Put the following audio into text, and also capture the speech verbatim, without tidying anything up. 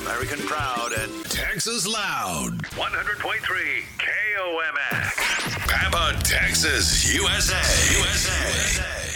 American proud and Texas loud. one hundred point three K O M X. Pampa, Texas, U S A. U S A.